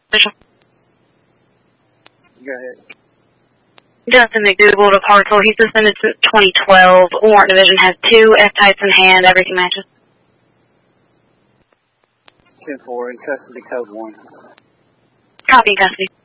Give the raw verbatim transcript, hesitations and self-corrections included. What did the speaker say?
Go ahead. Justin McDougal to Parksville. He's suspended since twenty twelve. Warrant Division has two F-types in hand. Everything matches. ten four in custody, code one. Copy, custody.